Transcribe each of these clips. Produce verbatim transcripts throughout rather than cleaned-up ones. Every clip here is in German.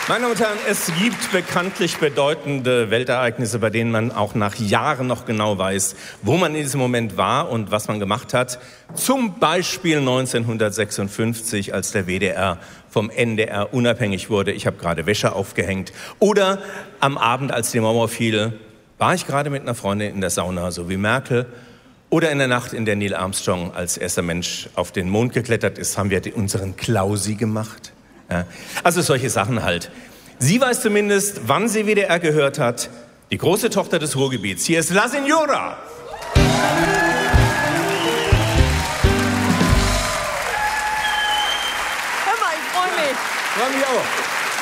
Meine Damen und Herren, es gibt bekanntlich bedeutende Weltereignisse, bei denen man auch nach Jahren noch genau weiß, wo man in diesem Moment war und was man gemacht hat. Zum Beispiel neunzehnhundertsechsundfünfzig, als der W D R vom N D R unabhängig wurde. Ich habe gerade Wäsche aufgehängt. Oder am Abend, als die Mauer fiel, war ich gerade mit einer Freundin in der Sauna, so wie Merkel. Oder in der Nacht, in der Neil Armstrong als erster Mensch auf den Mond geklettert ist, haben wir unseren Klausi gemacht. Ja, also solche Sachen halt. Sie weiß zumindest, wann sie W D R gehört hat. Die große Tochter des Ruhrgebiets. Hier ist La Signora. Hör mal, ich freue mich. Freue mich auch.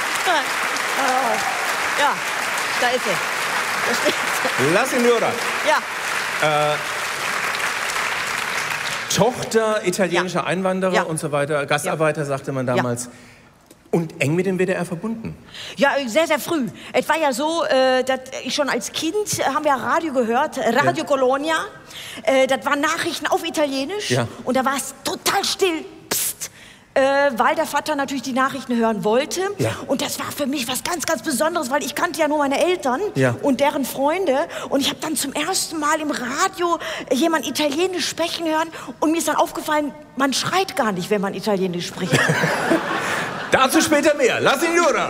Ja, da ist sie. Da steht sie. La Signora. Ja. Äh, Tochter italienischer Ja. Einwanderer Ja. und so weiter. Gastarbeiter, ja. sagte man damals. Ja. Und eng mit dem W D R verbunden? Ja, sehr, sehr früh. Es war ja so, äh, dass ich schon als Kind, äh, haben wir Radio gehört, Radio ja. Colonia. Äh, das waren Nachrichten auf Italienisch. Ja. Und da war es total still. Psst. Äh, weil der Vater natürlich die Nachrichten hören wollte. Ja. Und das war für mich was ganz, ganz Besonderes, weil ich kannte ja nur meine Eltern ja. und deren Freunde. Und ich habe dann zum ersten Mal im Radio jemand Italienisch sprechen hören. Und mir ist dann aufgefallen, man schreit gar nicht, wenn man Italienisch spricht. Dazu später mehr. La Signora.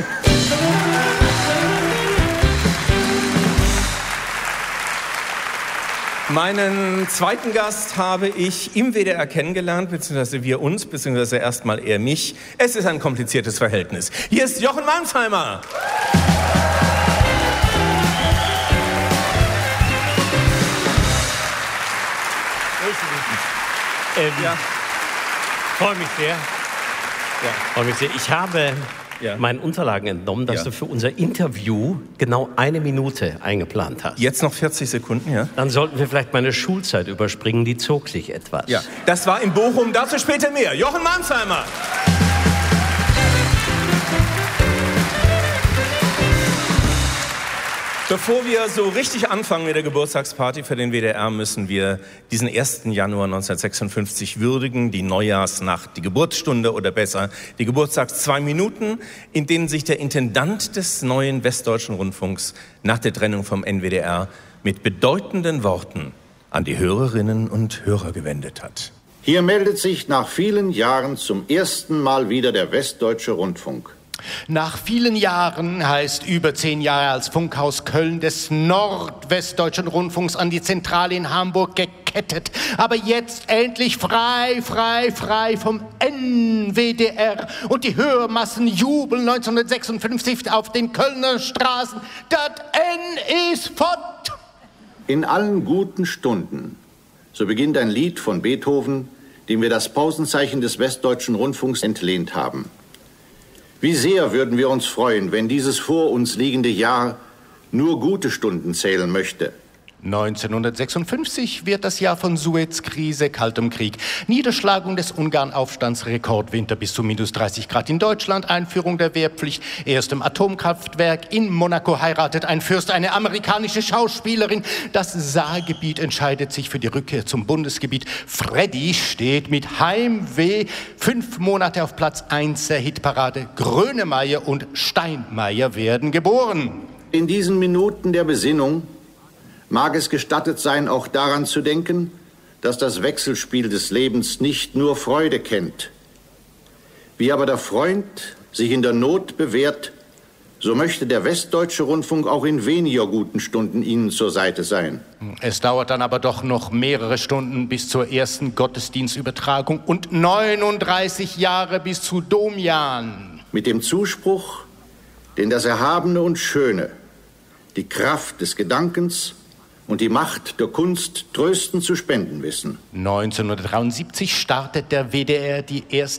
Meinen zweiten Gast habe ich im W D R kennengelernt, beziehungsweise wir uns, beziehungsweise erstmal er mich. Es ist ein kompliziertes Verhältnis. Hier ist Jochen Malmsheimer. Ähm, ja. Freue mich sehr. Ja. Freue mich sehr. Ich habe ja. meinen Unterlagen entnommen, dass ja. du für unser Interview genau eine Minute eingeplant hast. Jetzt noch vierzig Sekunden, ja? Dann sollten wir vielleicht meine Schulzeit überspringen, die zog sich etwas. Ja, das war in Bochum, dazu später mehr. Jochen Malmsheimer. Bevor wir so richtig anfangen mit der Geburtstagsparty für den W D R, müssen wir diesen ersten Januar neunzehnhundertsechsundfünfzig würdigen, die Neujahrsnacht, die Geburtsstunde oder besser die Geburtstags zwei Minuten, in denen sich der Intendant des neuen Westdeutschen Rundfunks nach der Trennung vom N W D R mit bedeutenden Worten an die Hörerinnen und Hörer gewendet hat. Hier meldet sich nach vielen Jahren zum ersten Mal wieder der Westdeutsche Rundfunk. Nach vielen Jahren heißt über zehn Jahre als Funkhaus Köln des Nordwestdeutschen Rundfunks an die Zentrale in Hamburg gekettet. Aber jetzt endlich frei, frei, frei vom N W D R. Und die Hörmassen jubeln neunzehnhundertsechsundfünfzig auf den Kölner Straßen. Das N ist fort! In allen guten Stunden, so beginnt ein Lied von Beethoven, dem wir das Pausenzeichen des Westdeutschen Rundfunks entlehnt haben. Wie sehr würden wir uns freuen, wenn dieses vor uns liegende Jahr nur gute Stunden zählen möchte. neunzehnhundertsechsundfünfzig wird das Jahr von Suezkrise, kaltem Krieg, Niederschlagung des Ungarnaufstands, Rekordwinter bis zu minus dreißig Grad in Deutschland, Einführung der Wehrpflicht, erstem Atomkraftwerk, in Monaco heiratet ein Fürst eine amerikanische Schauspielerin. Das Saargebiet entscheidet sich für die Rückkehr zum Bundesgebiet. Freddy steht mit Heimweh fünf Monate auf Platz eins der Hitparade. Grönemeyer und Steinmeier werden geboren. In diesen Minuten der Besinnung mag es gestattet sein, auch daran zu denken, dass das Wechselspiel des Lebens nicht nur Freude kennt. Wie aber der Freund sich in der Not bewährt, so möchte der Westdeutsche Rundfunk auch in weniger guten Stunden Ihnen zur Seite sein. Es dauert dann aber doch noch mehrere Stunden bis zur ersten Gottesdienstübertragung und neununddreißig Jahre bis zu Domian. Mit dem Zuspruch, den das Erhabene und Schöne, die Kraft des Gedankens und die Macht der Kunst trösten zu spenden wissen. neunzehnhundertdreiundsiebzig startet der W D R die erste